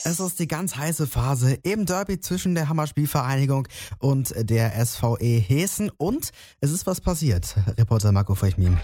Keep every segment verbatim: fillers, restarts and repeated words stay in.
Es ist die ganz heiße Phase im Derby zwischen der Hammer-Spielvereinigung und der S V E Heeßen. Und es ist was passiert. Reporter Marco Feuchtmien.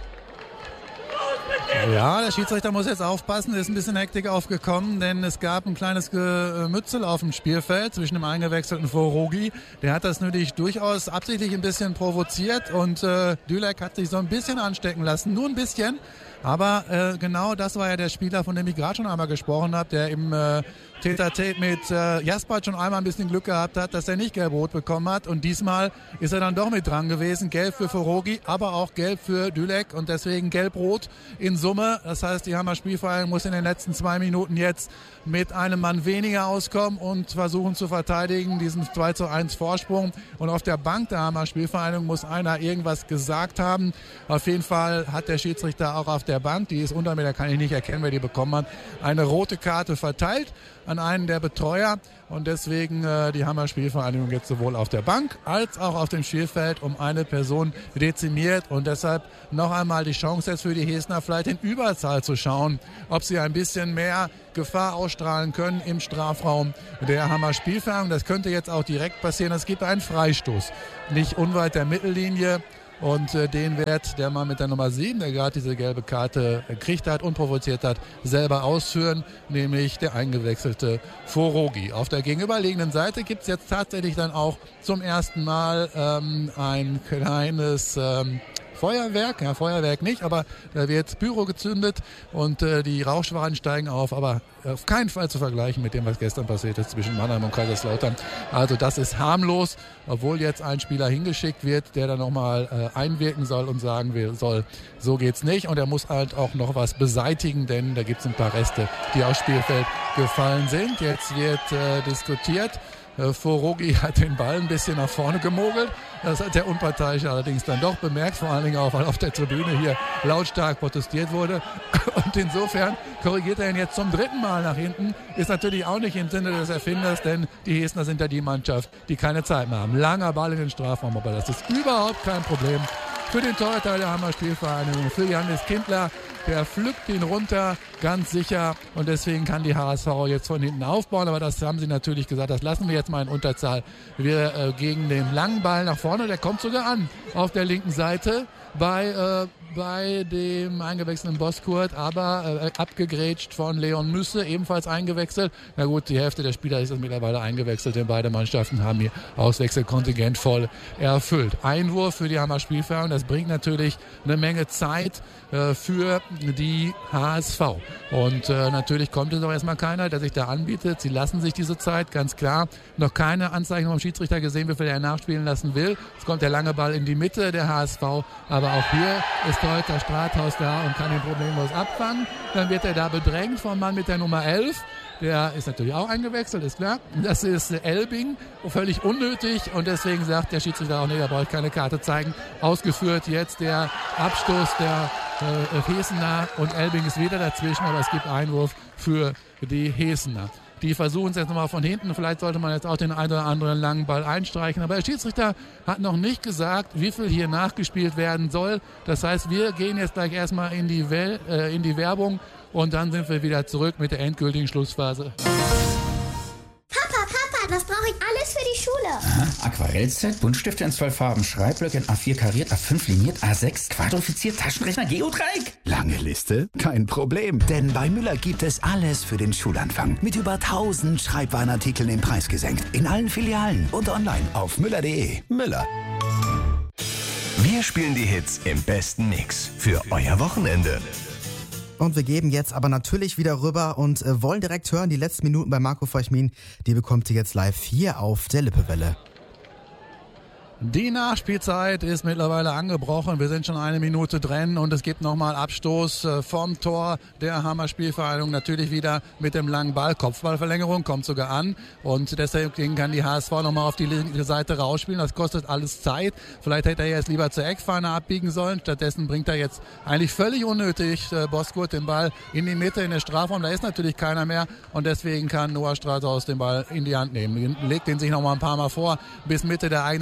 Ja, der Schiedsrichter muss jetzt aufpassen, ist ein bisschen Hektik aufgekommen, denn es gab ein kleines Gemützel auf dem Spielfeld zwischen dem eingewechselten Forogi. Der hat das natürlich durchaus absichtlich ein bisschen provoziert und äh, Dülek hat sich so ein bisschen anstecken lassen, nur ein bisschen. Aber äh, genau das war ja der Spieler, von dem ich gerade schon einmal gesprochen habe, der im äh, Tete-a-Tete mit äh, Jasper schon einmal ein bisschen Glück gehabt hat, dass er nicht gelb-rot bekommen hat. Und diesmal ist er dann doch mit dran gewesen. Gelb für Forogi, aber auch gelb für Dülek und deswegen gelb-rot in Summe. Das heißt, die Hammer Spielvereinigung muss in den letzten zwei Minuten jetzt mit einem Mann weniger auskommen und versuchen zu verteidigen, diesen zwei zu eins Vorsprung. Und auf der Bank der Hammer Spielvereinigung muss einer irgendwas gesagt haben. Auf jeden Fall hat der Schiedsrichter auch auf der Bank, die ist unter mir, da kann ich nicht erkennen, wer die bekommen hat, eine rote Karte verteilt an einen der Betreuer. Und deswegen äh, die Hammer Spielvereinigung jetzt sowohl auf der Bank als auch auf dem Spielfeld um eine Person dezimiert. Und deshalb noch einmal die Chance jetzt für die Heeßner vielleicht in Überzahl zu schauen, ob sie ein bisschen mehr Gefahr ausstrahlen können im Strafraum der Hammer Spielvereinigung. Das könnte jetzt auch direkt passieren. Es gibt einen Freistoß, nicht unweit der Mittellinie. Und äh, den wird der Mann mit der Nummer sieben, der gerade diese gelbe Karte gekriegt hat und provoziert hat, selber ausführen, nämlich der eingewechselte Forogi. Auf der gegenüberliegenden Seite gibt es jetzt tatsächlich dann auch zum ersten Mal ähm, ein kleines ähm, Feuerwerk, ja Feuerwerk nicht, aber da wird Pyro gezündet und äh, die Rauchschwaden steigen auf, aber auf keinen Fall zu vergleichen mit dem, was gestern passiert ist zwischen Mannheim und Kaiserslautern. Also das ist harmlos, obwohl jetzt ein Spieler hingeschickt wird, der dann nochmal äh, einwirken soll und sagen will, soll, so geht's nicht. Und er muss halt auch noch was beseitigen, denn da gibt's ein paar Reste, die aufs Spielfeld gefallen sind. Jetzt wird äh, diskutiert. Forogi hat den Ball ein bisschen nach vorne gemogelt. Das hat der Unparteiische allerdings dann doch bemerkt, vor allen Dingen auch, weil auf der Tribüne hier lautstark protestiert wurde. Und insofern korrigiert er ihn jetzt zum dritten Mal nach hinten. Ist natürlich auch nicht im Sinne des Erfinders, denn die Heeßner sind ja die Mannschaft, die keine Zeit mehr haben. Langer Ball in den Strafraum, aber das ist überhaupt kein Problem für den Torhüter der Hammer Spielvereinigung, für Jannis Kindler. Der pflückt ihn runter, ganz sicher. Und deswegen kann die H S V jetzt von hinten aufbauen. Aber das haben sie natürlich gesagt, das lassen wir jetzt mal in Unterzahl. Wir äh, gegen den langen Ball nach vorne, der kommt sogar an auf der linken Seite bei, äh, bei dem eingewechselten Boskurt, aber äh, abgegrätscht von Leon Müsse, ebenfalls eingewechselt. Na gut, die Hälfte der Spieler ist jetzt mittlerweile eingewechselt, denn beide Mannschaften haben ihr Auswechselkontingent voll erfüllt. Einwurf für die Hammer Spielvereinigung, das bringt natürlich eine Menge Zeit äh, für die H S V. Und äh, natürlich kommt es auch erstmal keiner, der sich da anbietet. Sie lassen sich diese Zeit, ganz klar. Noch keine Anzeichnung vom Schiedsrichter gesehen, wie viel er nachspielen lassen will. Es kommt der lange Ball in die Mitte der H S V, aber auch hier ist heute Strathaus da und kann ihn problemlos abfangen. Dann wird er da bedrängt vom Mann mit der Nummer elf. Der ist natürlich auch eingewechselt, ist klar. Das ist Elbing, völlig unnötig. Und deswegen sagt der Schiedsrichter auch, nee, da brauche ich keine Karte zeigen. Ausgeführt jetzt der Abstoß der äh, Heeßener und Elbing ist wieder dazwischen, aber es gibt Einwurf für die Heeßener. Die versuchen es jetzt nochmal von hinten. Vielleicht sollte man jetzt auch den einen oder anderen langen Ball einstreichen. Aber der Schiedsrichter hat noch nicht gesagt, wie viel hier nachgespielt werden soll. Das heißt, wir gehen jetzt gleich erstmal in die, Wel- äh, in die Werbung und dann sind wir wieder zurück mit der endgültigen Schlussphase. Papa, Papa, was brauche ich alles für die Schule? Aha, Aquarellset, Buntstifte in zwölf Farben, Schreibblöcke in A vier kariert, A fünf liniert, A sechs quadrifiziert, Taschenrechner, Geodreieck. Lange Liste? Kein Problem, denn bei Müller gibt es alles für den Schulanfang. Mit über tausend Schreibwarenartikeln im Preis gesenkt. In allen Filialen und online auf müller punkt de. Müller. Wir spielen die Hits im besten Mix für euer Wochenende. Und wir geben jetzt aber natürlich wieder rüber und äh, wollen direkt hören, die letzten Minuten bei Marco Feuchtmien, die bekommt ihr jetzt live hier auf der Lippewelle. Die Nachspielzeit ist mittlerweile angebrochen. Wir sind schon eine Minute drin und es gibt nochmal Abstoß vom Tor der Hammer Spielvereinigung. Natürlich wieder mit dem langen Ball. Kopfballverlängerung kommt sogar an und deswegen kann die H S V nochmal auf die linke Seite rausspielen. Das kostet alles Zeit. Vielleicht hätte er jetzt lieber zur Eckfahne abbiegen sollen. Stattdessen bringt er jetzt eigentlich völlig unnötig äh, Boskurt den Ball in die Mitte, in den Strafraum. Da ist natürlich keiner mehr und deswegen kann Noah Strathaus den Ball in die Hand nehmen. Legt den sich nochmal ein paar Mal vor bis Mitte der eigenen Hälfte,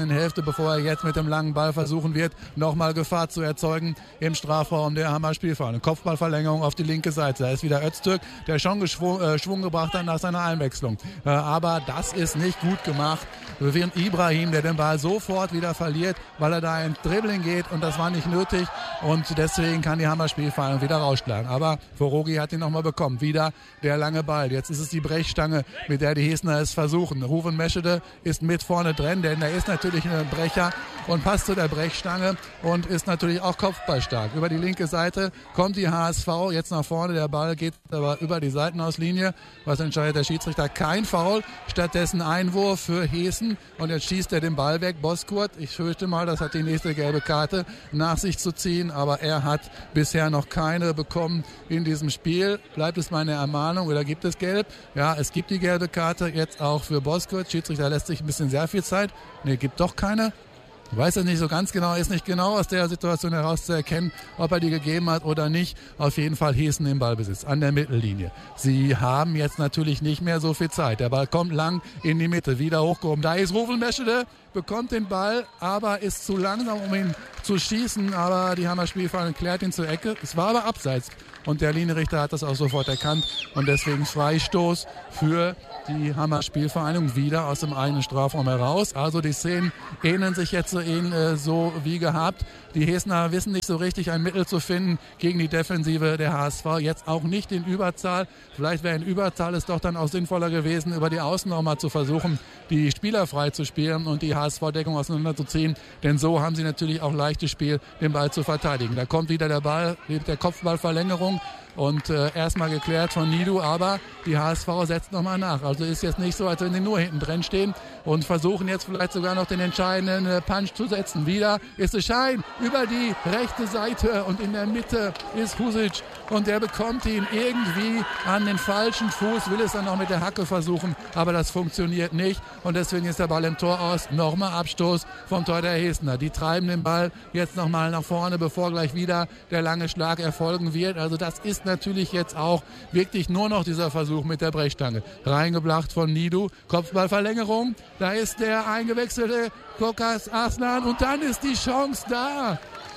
bevor er jetzt mit dem langen Ball versuchen wird, nochmal Gefahr zu erzeugen im Strafraum der Hammer Spielvereinigung. Kopfballverlängerung auf die linke Seite. Da ist wieder Öztürk, der schon geschwung, äh, Schwung gebracht hat nach seiner Einwechslung. Äh, aber das ist nicht gut gemacht. Während Ibrahim, der den Ball sofort wieder verliert, weil er da ins Dribbling geht und das war nicht nötig und deswegen kann die Hammer Spielvereinigung wieder rausschlagen. Aber Forogi hat ihn nochmal bekommen. Wieder der lange Ball. Jetzt ist es die Brechstange, mit der die Hesner es versuchen. Ruven Meschede ist mit vorne drin, denn er ist natürlich ein Brecher und passt zu der Brechstange und ist natürlich auch kopfballstark. Über die linke Seite kommt die H S V jetzt nach vorne. Der Ball geht aber über die Seitenauslinie. Was entscheidet der Schiedsrichter? Kein Foul. Stattdessen Einwurf für Hessen. Und jetzt schießt er den Ball weg. Boskurt, ich fürchte mal, das hat die nächste gelbe Karte nach sich zu ziehen. Aber er hat bisher noch keine bekommen in diesem Spiel. Bleibt es meine Ermahnung oder gibt es gelb? Ja, es gibt die gelbe Karte jetzt auch für Boskurt. Schiedsrichter lässt sich ein bisschen sehr viel Zeit. Ne, gibt doch keine. Ich weiß es nicht so ganz genau, ist nicht genau aus der Situation heraus zu erkennen, ob er die gegeben hat oder nicht. Auf jeden Fall Hessen im Ballbesitz an der Mittellinie. Sie haben jetzt natürlich nicht mehr so viel Zeit. Der Ball kommt lang in die Mitte, wieder hochgehoben. Da ist Ruven Meschede, bekommt den Ball, aber ist zu langsam, um ihn zu schießen. Aber die Hammer Spielvereinigung klärt ihn zur Ecke. Es war aber abseits. Und der Linienrichter hat das auch sofort erkannt. Und deswegen Freistoß für die Hammer Spielvereinigung wieder aus dem eigenen Strafraum heraus. Also die Szenen ähneln sich jetzt so, äh, so wie gehabt. Die Hesner wissen nicht so richtig ein Mittel zu finden gegen die Defensive der H S V. Jetzt auch nicht in Überzahl. Vielleicht wäre in Überzahl es doch dann auch sinnvoller gewesen, über die Außen nochmal zu versuchen, die Spieler frei zu spielen und die H S V-Deckung auseinanderzuziehen. Denn so haben sie natürlich auch leichtes Spiel, den Ball zu verteidigen. Da kommt wieder der Ball, der Kopfballverlängerung. Und äh, erstmal geklärt von Nidu, aber die H S V setzt nochmal nach. Also ist jetzt nicht so, als wenn die nur hinten drin stehen und versuchen jetzt vielleicht sogar noch den entscheidenden äh, Punch zu setzen. Wieder ist es Schein über die rechte Seite und in der Mitte ist Husic und der bekommt ihn irgendwie an den falschen Fuß, will es dann noch mit der Hacke versuchen, aber das funktioniert nicht und deswegen ist der Ball im Tor aus. Nochmal Abstoß vom Tor der Hesner. Die treiben den Ball jetzt nochmal nach vorne, bevor gleich wieder der lange Schlag erfolgen wird. Also das ist natürlich jetzt auch wirklich nur noch dieser Versuch mit der Brechstange. Reingebracht von Nidu, Kopfballverlängerung, da ist der eingewechselte Kokas Aslan und dann ist die Chance da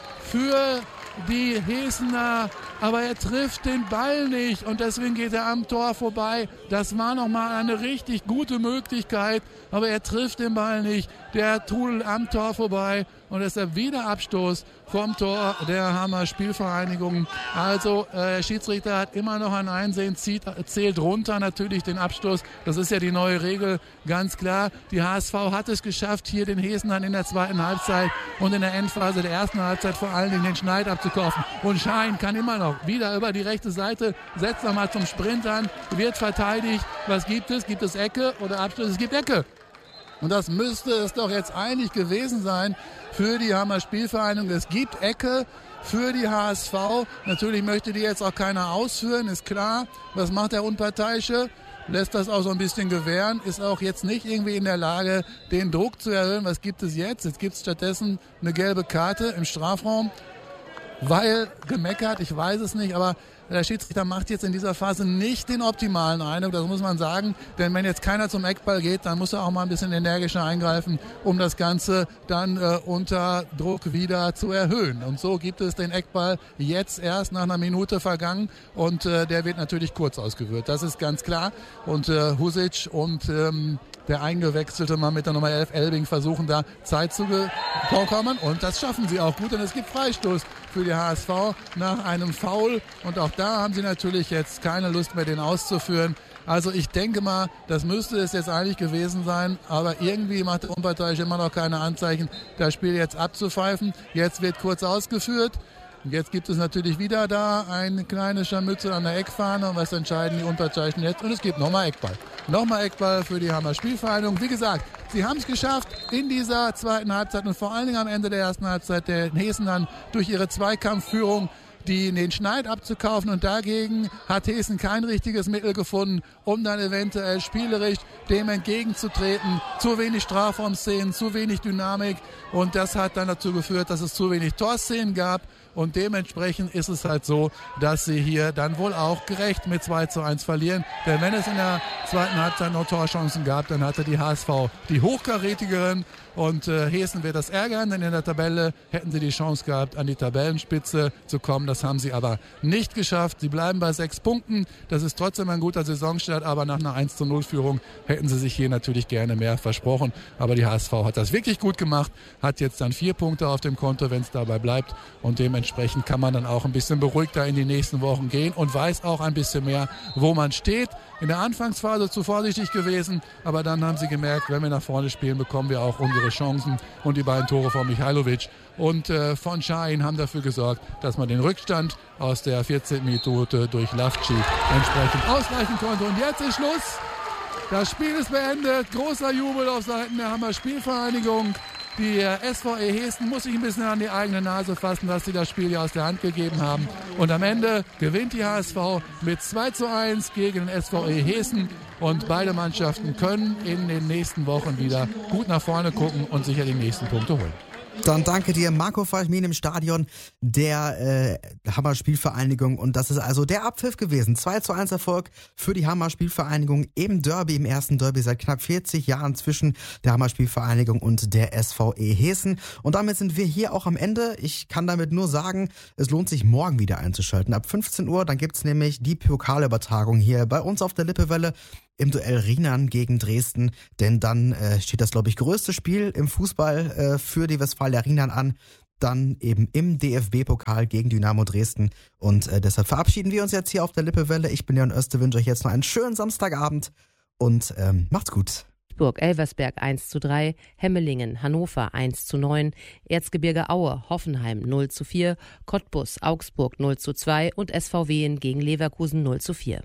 für die Hesner, aber er trifft den Ball nicht und deswegen geht er am Tor vorbei. Das war nochmal eine richtig gute Möglichkeit, aber er trifft den Ball nicht. Der Trudel am Tor vorbei und deshalb wieder Abstoß vom Tor der Hammer Spielvereinigung. Also äh, Schiedsrichter hat immer noch ein Einsehen, zieht, zählt runter natürlich den Abstoß. Das ist ja die neue Regel, ganz klar. Die H S V hat es geschafft, hier den Hesenern in der zweiten Halbzeit und in der Endphase der ersten Halbzeit vor allen Dingen den Schneid abzukaufen. Und Schein kann immer noch wieder über die rechte Seite, setzt nochmal zum Sprint an, wird verteidigt. Was gibt es? Gibt es Ecke oder Abstoß? Es gibt Ecke. Und das müsste es doch jetzt eigentlich gewesen sein für die Hammer Spielvereinigung. Es gibt Ecke für die H S V. Natürlich möchte die jetzt auch keiner ausführen, ist klar. Was macht der Unparteiische? Lässt das auch so ein bisschen gewähren, ist auch jetzt nicht irgendwie in der Lage, den Druck zu erhöhen. Was gibt es jetzt? Jetzt gibt es stattdessen eine gelbe Karte im Strafraum, weil gemeckert, ich weiß es nicht, aber der Schiedsrichter macht jetzt in dieser Phase nicht den optimalen Eindruck, das muss man sagen, denn wenn jetzt keiner zum Eckball geht, dann muss er auch mal ein bisschen energischer eingreifen, um das Ganze dann äh, unter Druck wieder zu erhöhen. Und so gibt es den Eckball jetzt erst nach einer Minute vergangen und äh, der wird natürlich kurz ausgeführt, das ist ganz klar. Und äh, Husic und ähm, der eingewechselte Mann mit der Nummer elf, Elbing, versuchen da Zeit zu bekommen und das schaffen sie auch gut, denn es gibt Freistoß für die H S V nach einem Foul und auch da haben sie natürlich jetzt keine Lust mehr, den auszuführen. Also ich denke mal, das müsste es jetzt eigentlich gewesen sein, aber irgendwie macht der Unparteiische immer noch keine Anzeichen, das Spiel jetzt abzupfeifen. Jetzt wird kurz ausgeführt. Und jetzt gibt es natürlich wieder da ein kleines Scharmützel an der Eckfahne und was entscheiden die Unparteiischen jetzt? Und es gibt nochmal Eckball. Nochmal Eckball für die Hammer Spielvereinigung. Wie gesagt, sie haben es geschafft in dieser zweiten Halbzeit und vor allen Dingen am Ende der ersten Halbzeit der Hessen dann durch ihre Zweikampfführung die den Schneid abzukaufen und dagegen hat Hessen kein richtiges Mittel gefunden, um dann eventuell spielerisch dem entgegenzutreten. Zu wenig Strafraumszenen, zu wenig Dynamik und das hat dann dazu geführt, dass es zu wenig Torszenen gab und dementsprechend ist es halt so, dass sie hier dann wohl auch gerecht mit zwei zu eins verlieren. Denn wenn es in der zweiten Halbzeit noch Torchancen gab, dann hatte die H S V die hochkarätigeren und äh, Heeßen wird das ärgern, denn in der Tabelle hätten sie die Chance gehabt, an die Tabellenspitze zu kommen. Das haben sie aber nicht geschafft. Sie bleiben bei sechs Punkten. Das ist trotzdem ein guter Saisonstart, aber nach einer eins zu null Führung hätten sie sich hier natürlich gerne mehr versprochen. Aber die H S V hat das wirklich gut gemacht, hat jetzt dann vier Punkte auf dem Konto, wenn es dabei bleibt. Und dementsprechend kann man dann auch ein bisschen beruhigter in die nächsten Wochen gehen und weiß auch ein bisschen mehr, wo man steht. In der Anfangsphase zu vorsichtig gewesen, aber dann haben sie gemerkt, wenn wir nach vorne spielen, bekommen wir auch unsere Chancen. Und die beiden Tore von Mihailovic und äh, von Şahin haben dafür gesorgt, dass man den Rückstand aus der vierzehnten Minute durch Lavci entsprechend ausgleichen konnte. Und jetzt ist Schluss. Das Spiel ist beendet. Großer Jubel auf Seiten der Hammer Spielvereinigung. Die S V E Heeßen muss sich ein bisschen an die eigene Nase fassen, dass sie das Spiel ja aus der Hand gegeben haben. Und am Ende gewinnt die H S V mit zwei zu eins gegen den S V E Heeßen. Und beide Mannschaften können in den nächsten Wochen wieder gut nach vorne gucken und sicher die nächsten Punkte holen. Dann danke dir, Marco Falchmin im Stadion der äh, Hammer Spielvereinigung. Und das ist also der Abpfiff gewesen. zwei zu eins Erfolg für die Hammer Spielvereinigung im Derby, im ersten Derby seit knapp vierzig Jahren zwischen der Hammer Spielvereinigung und der S V E Heeßen. Und damit sind wir hier auch am Ende. Ich kann damit nur sagen, es lohnt sich morgen wieder einzuschalten. Ab fünfzehn Uhr, dann gibt's nämlich die Pokalübertragung hier bei uns auf der Lippewelle im Duell Rienan gegen Dresden, denn dann äh, steht das, glaube ich, größte Spiel im Fußball äh, für die Westfalia Rienan an, dann eben im D F B-Pokal gegen Dynamo Dresden und äh, deshalb verabschieden wir uns jetzt hier auf der Lippewelle. Ich bin Jan Oeste, wünsche euch jetzt noch einen schönen Samstagabend und ähm, macht's gut. Burg-Elversberg eins zu drei, Hemmelingen, Hannover eins zu neun, Erzgebirge Aue, Hoffenheim null zu vier, Cottbus, Augsburg null zu zwei und S V Wien gegen Leverkusen null zu vier.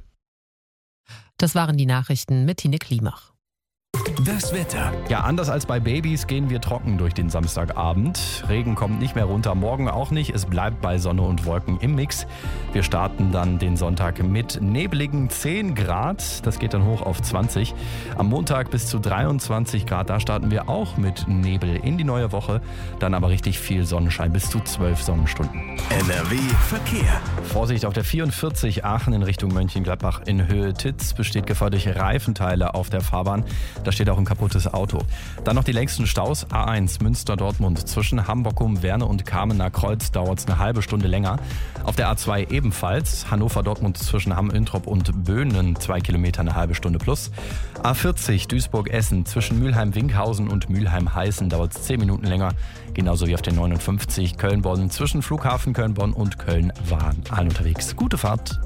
Das waren die Nachrichten mit Tine Klimach. Das Wetter. Ja, anders als bei Babys gehen wir trocken durch den Samstagabend. Regen kommt nicht mehr runter, morgen auch nicht. Es bleibt bei Sonne und Wolken im Mix. Wir starten dann den Sonntag mit nebligen zehn Grad. Das geht dann hoch auf zwanzig. Am Montag bis zu dreiundzwanzig Grad. Da starten wir auch mit Nebel in die neue Woche. Dann aber richtig viel Sonnenschein, bis zu zwölf Sonnenstunden. N R W Verkehr. Vorsicht auf der vierundvierzig Aachen in Richtung Mönchengladbach in Höhe Titz. Besteht Gefahr durch Reifenteile auf der Fahrbahn. Da steht auch ein kaputtes Auto. Dann noch die längsten Staus. A eins Münster-Dortmund. Zwischen Hamburgum, Werne und Kamener Kreuz dauert es eine halbe Stunde länger. Auf der A zwei ebenfalls. Hannover-Dortmund zwischen Hamm-Üntrop und Böhnen. Zwei Kilometer, eine halbe Stunde plus. A vierzig Duisburg-Essen. Zwischen Mülheim-Winkhausen und Mülheim-Heißen dauert es zehn Minuten länger. Genauso wie auf der neunundfünfzig Köln-Bonn. Zwischen Flughafen Köln-Bonn und Köln waren alle unterwegs. Gute Fahrt.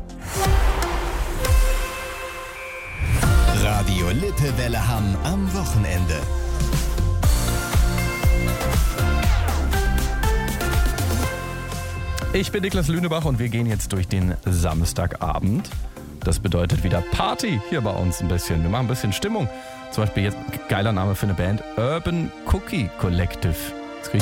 Radio Lippewelle Hamm am Wochenende. Ich bin Niklas Lünebach und wir gehen jetzt durch den Samstagabend. Das bedeutet wieder Party hier bei uns ein bisschen. Wir machen ein bisschen Stimmung. Zum Beispiel jetzt geiler Name für eine Band, Urban Cookie Collective.